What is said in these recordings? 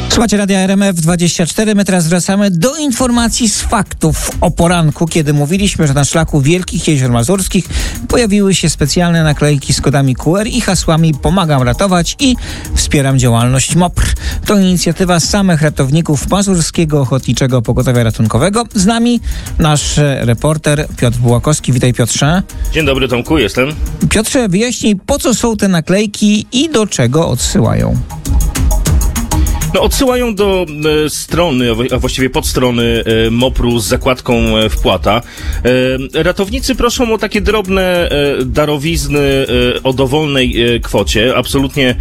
Słuchajcie Radia RMF24. My teraz wracamy do informacji z faktów o poranku, kiedy mówiliśmy, że na szlaku Wielkich Jezior Mazurskich pojawiły się specjalne naklejki z kodami QR i hasłami "Pomagam ratować" i "Wspieram działalność MOPR". To inicjatywa samych ratowników Mazurskiego Ochotniczego Pogotowia Ratunkowego. Z nami nasz reporter Piotr Bułakowski. Witaj, Piotrze. Dzień dobry, Tomku, jestem. Piotrze, wyjaśnij, po co są te naklejki i do czego odsyłają? No, odsyłają do strony, a właściwie podstrony MOPR-u z zakładką wpłata. Ratownicy proszą o takie drobne darowizny o dowolnej kwocie. Absolutnie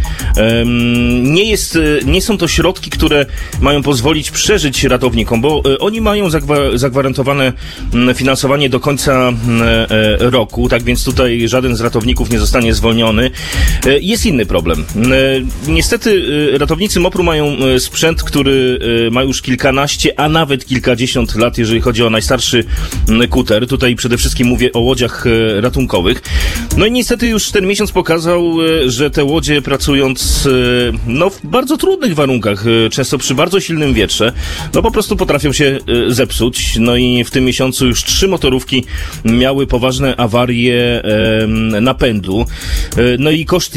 nie są to środki, które mają pozwolić przeżyć ratownikom, bo oni mają zagwarantowane finansowanie do końca roku, tak więc tutaj żaden z ratowników nie zostanie zwolniony. Jest inny problem. Niestety ratownicy MOPR-u mają sprzęt, który ma już kilkanaście, a nawet kilkadziesiąt lat, jeżeli chodzi o najstarszy kuter. Tutaj przede wszystkim mówię o łodziach ratunkowych. No i niestety już ten miesiąc pokazał, że te łodzie, pracując w bardzo trudnych warunkach, często przy bardzo silnym wietrze, po prostu potrafią się zepsuć. No i w tym miesiącu już 3 motorówki miały poważne awarie napędu. No i koszt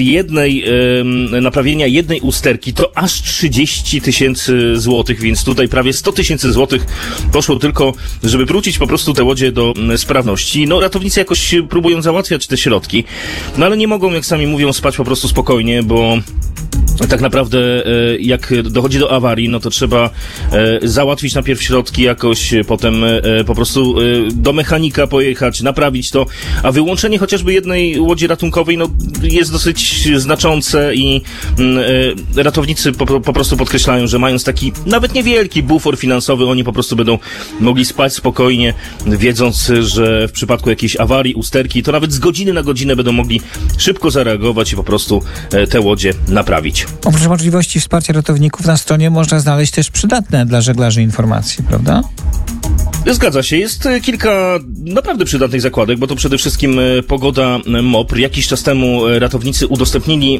naprawienia jednej usterki to aż 30 000 złotych, więc tutaj prawie 100 000 złotych poszło tylko, żeby wrócić po prostu te łodzie do sprawności. No, ratownicy jakoś próbują załatwiać te środki, no ale nie mogą, jak sami mówią, spać po prostu spokojnie, bo tak naprawdę jak dochodzi do awarii, no to trzeba załatwić najpierw środki jakoś, potem po prostu do mechanika pojechać, naprawić to, a wyłączenie chociażby jednej łodzi ratunkowej jest dosyć znaczące i ratownicy po prostu podkreślają, że mając taki nawet niewielki bufor finansowy, oni po prostu będą mogli spać spokojnie, wiedząc, że w przypadku jakiejś awarii, usterki, to nawet z godziny na godzinę będą mogli szybko zareagować i po prostu te łodzie naprawić. Oprócz możliwości wsparcia ratowników na stronie można znaleźć też przydatne dla żeglarzy informacje, prawda? Zgadza się. Jest kilka naprawdę przydatnych zakładek, bo to przede wszystkim Pogoda MOPR. Jakiś czas temu ratownicy udostępnili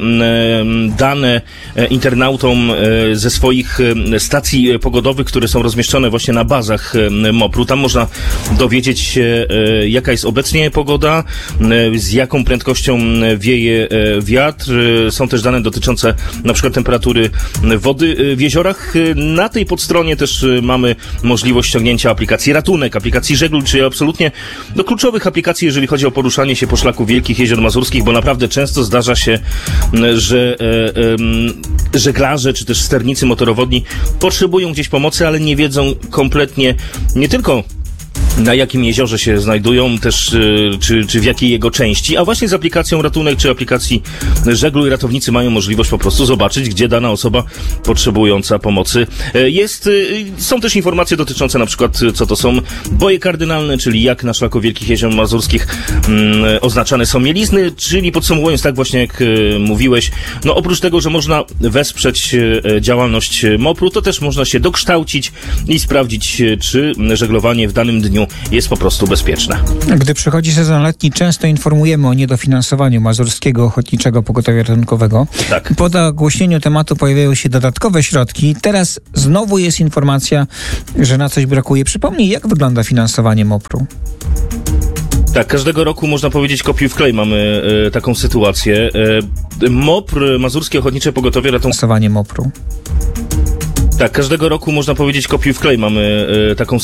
dane internautom ze swoich stacji pogodowych, które są rozmieszczone właśnie na bazach MOPR-u. Tam można dowiedzieć się, jaka jest obecnie pogoda, z jaką prędkością wieje wiatr. Są też dane dotyczące na przykład temperatury wody w jeziorach. Na tej podstronie też mamy możliwość ściągnięcia aplikacji Ratunek, aplikacji Żegluj, czyli absolutnie kluczowych aplikacji, jeżeli chodzi o poruszanie się po szlaku Wielkich Jezior Mazurskich, bo naprawdę często zdarza się, że żeglarze czy też sternicy motorowodni potrzebują gdzieś pomocy, ale nie wiedzą kompletnie nie tylko na jakim jeziorze się znajdują, też czy w jakiej jego części, a właśnie z aplikacją Ratunek czy aplikacji Żegluj ratownicy mają możliwość po prostu zobaczyć, gdzie dana osoba potrzebująca pomocy jest. Są też informacje dotyczące na przykład, co to są boje kardynalne, czyli jak na szlaku Wielkich Jezior Mazurskich oznaczane są mielizny, czyli podsumowując, tak właśnie jak mówiłeś, oprócz tego, że można wesprzeć działalność MOPR-u, to też można się dokształcić i sprawdzić, czy żeglowanie w danym dniu jest po prostu bezpieczne. Gdy przychodzi sezon letni, często informujemy o niedofinansowaniu Mazurskiego Ochotniczego Pogotowia Ratunkowego. Tak. Po nagłośnieniu tematu pojawiają się dodatkowe środki. Teraz znowu jest informacja, że na coś brakuje. Przypomnij, jak wygląda finansowanie MOPR-u? Tak, każdego roku można powiedzieć kopiuj wklej mamy taką sytuację. MOPR, Mazurskie Ochotnicze Pogotowie Ratunkowe. Finansowanie MOPR-u. Tak, każdego roku można powiedzieć kopiuj wklej mamy taką